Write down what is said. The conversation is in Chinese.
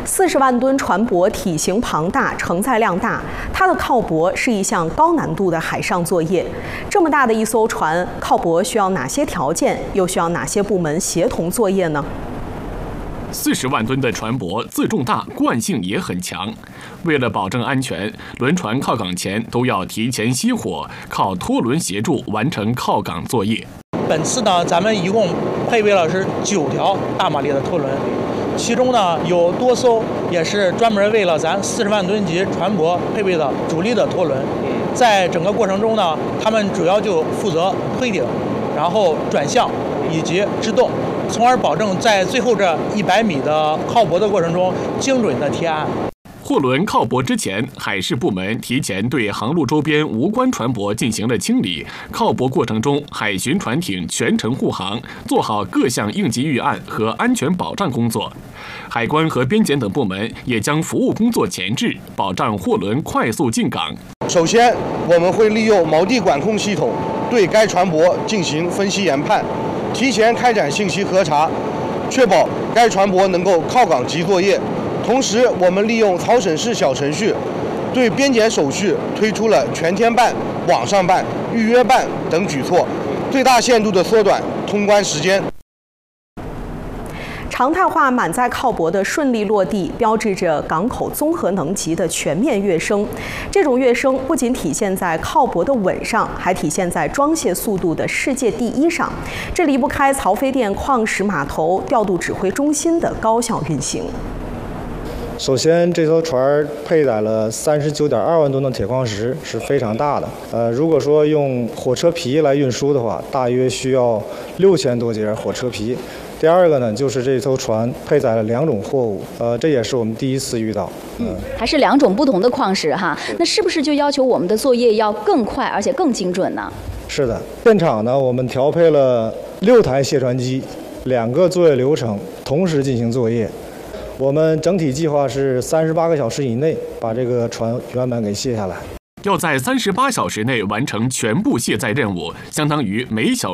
40万吨船舶体型庞大，承载量大，它的靠泊是一项高难度的海上作业。这么大的一艘船，靠泊需要哪些条件？又需要哪些部门协同作业呢 ？40万吨的船舶自重大，惯性也很强。为了保证安全，轮船靠港前都要提前熄火，靠拖轮协助完成靠港作业。 本次呢，咱们一共配备了是9条大马力的拖轮，其中呢有多艘也是专门为了咱40万吨级船舶配备的主力的拖轮。在整个过程中呢，他们主要就负责推顶，然后转向以及制动，从而保证在最后这100米的靠泊的过程中精准的贴岸。 货轮靠泊之前，海事部门提前对航路周边无关船舶进行了清理。靠泊过程中，海巡船艇全程护航，做好各项应急预案和安全保障工作。海关和边检等部门也将服务工作前置，保障货轮快速进港。 首先，我们会利用锚地管控系统对该船舶进行分析研判，提前开展信息核查，确保该船舶能够靠港即作业。同时，我们利用草省市小程序，对边检手续推出了全天办、网上办、预约办等举措，最大限度地缩短通关时间。 常态化满载靠泊的顺利落地，标志着港口综合能级的全面跃升。这种跃升不仅体现在靠泊的稳上，还体现在装卸速度的世界第一上。这离不开曹妃甸矿石码头调度指挥中心的高效运行。 首先，这艘船配载了39.2万吨的铁矿石，是非常大的。如果说用火车皮来运输的话，大约需要6000多节火车皮。第二个呢，就是这艘船配载了2种货物，这也是我们第一次遇到。 还是2种不同的矿石哈，那是不是就要求我们的作业要更快而且更精准呢？ 是的，现场呢，我们调配了6台卸船机，2个作业流程同时进行作业。我们整体计划是38个小时以内把这个船圆满给卸下来。 要在38小时内完成全部卸载任务，相当于每小